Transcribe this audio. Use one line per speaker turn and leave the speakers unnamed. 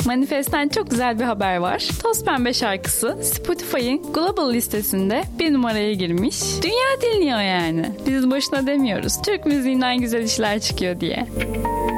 Manifest'ten çok güzel bir haber var. Toz Pembe şarkısı Spotify'ın Global listesinde 1 numaraya girmiş. Dünya dinliyor yani. Biz boşuna demiyoruz. Türk müziğinden güzel işler çıkıyor diye.